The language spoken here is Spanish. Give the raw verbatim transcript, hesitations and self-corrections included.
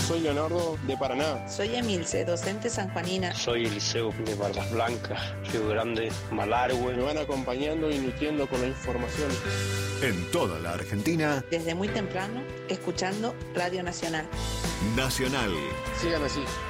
Soy Leonardo de Paraná. Soy Emilce, docente sanjuanina. Soy Eliseo de Barbas Blancas, Río Grande, Malargüe. Me van acompañando y nutriendo con la información. En toda la Argentina. Desde muy temprano, escuchando Radio Nacional. Nacional. Sigan así.